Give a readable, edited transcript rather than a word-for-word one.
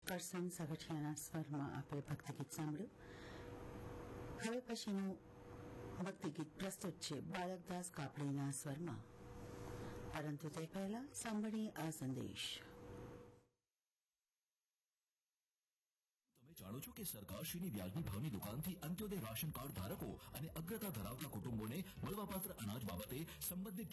કરસન સાગઠિયાના સ્વરમાં આપણે ભક્તિગીત સાંભળ્યું. હવે પછીનું ભક્તિગીત પ્રસ્તુત છે બાલકદાસ કાપડીના સ્વરમાં, પરંતુ તે પહેલા સાંભળીએ આ સંદેશ. તમે જાણો છો કે સરકારશ્રીની વ્યાજની ભાવની દુકાનથી અંત્યોદય રાશન કાર્ડ ધારકો અને અગ્રતા ધરાવતા કુટુંબોને મળવાપાત્ર અનાજ બાબતે સંબંધિત